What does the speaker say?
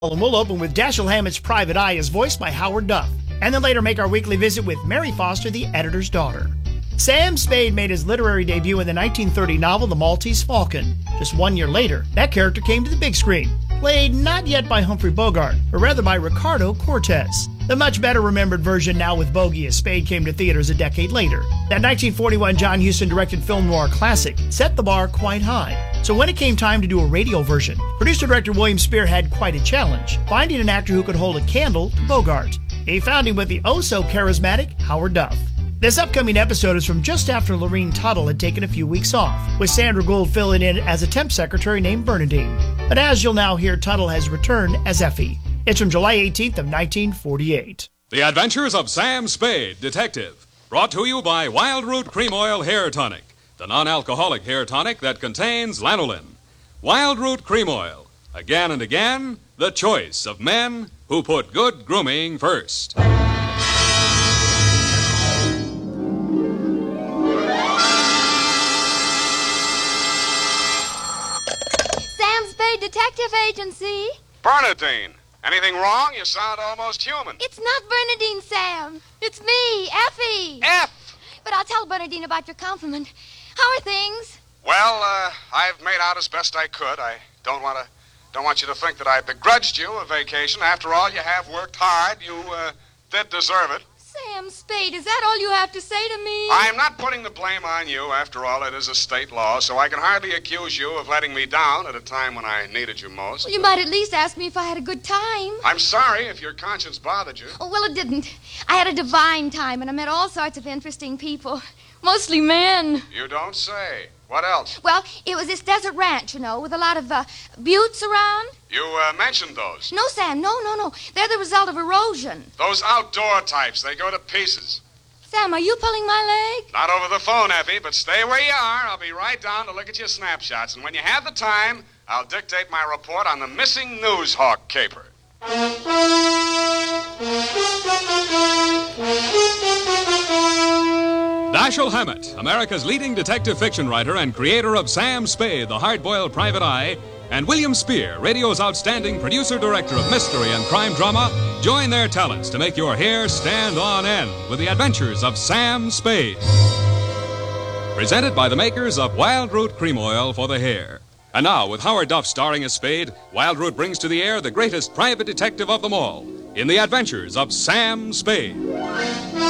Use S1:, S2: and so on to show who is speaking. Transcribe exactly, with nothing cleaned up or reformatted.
S1: And we'll open with Dashiell Hammett's Private Eye, as voiced by Howard Duff, and then later make our weekly visit with Mary Foster, the editor's daughter. Sam Spade made his literary debut in the nineteen thirty novel The Maltese Falcon. Just one year later, that character came to the big screen, played not yet by Humphrey Bogart, but rather by Ricardo Cortez. The much better remembered version now with Bogey as Spade came to theaters a decade later. That nineteen forty-one John Huston-directed film noir classic set the bar quite high. So when it came time to do a radio version, producer-director William Spier had quite a challenge, finding an actor who could hold a candle to Bogart. He found him with the oh-so-charismatic Howard Duff. This upcoming episode is from just after Lorene Tuttle had taken a few weeks off, with Sandra Gould filling in as a temp secretary named Bernadine. But as you'll now hear, Tuttle has returned as Effie. It's from July eighteenth of nineteen forty-eight.
S2: The Adventures of Sam Spade, Detective. Brought to you by Wild Root Cream Oil Hair Tonic, the non-alcoholic hair tonic that contains lanolin. Wild Root Cream Oil. Again and again, the choice of men who put good grooming first.
S3: Sam Spade Detective Agency.
S4: Bernadine, anything wrong? You sound almost human.
S3: It's not Bernadine, Sam. It's me, Effie.
S4: F!
S3: But I'll tell Bernadine about your compliment. How are things?
S4: Well, uh, I've made out as best I could. I don't want to, don't want you to think that I begrudged you a vacation. After all, you have worked hard. You uh, did deserve it.
S3: Sam Spade, is that all you have to say to me?
S4: I'm not putting the blame on you. After all, it is a state law, so I can hardly accuse you of letting me down at a time when I needed you most.
S3: Well, you might at least ask me if I had a good time.
S4: I'm sorry if your conscience bothered you.
S3: Oh, well, it didn't. I had a divine time, and I met all sorts of interesting people. Mostly men.
S4: You don't say. What else?
S3: Well, it was this desert ranch, you know, with a lot of uh, buttes around.
S4: You uh, mentioned those.
S3: No, Sam, no, no, no. They're the result of erosion.
S4: Those outdoor types, they go to pieces.
S3: Sam, are you pulling my leg?
S4: Not over the phone, Effie, but stay where you are. I'll be right down to look at your snapshots. And when you have the time, I'll dictate my report on the missing news hawk caper.
S2: Dashiell Hammett, America's leading detective fiction writer and creator of Sam Spade, the hard-boiled private eye, and William Spier, radio's outstanding producer-director of mystery and crime drama, join their talents to make your hair stand on end with the adventures of Sam Spade. Presented by the makers of Wild Root Cream Oil for the hair. And now, with Howard Duff starring as Spade, Wild Root brings to the air the greatest private detective of them all in the adventures of Sam Spade.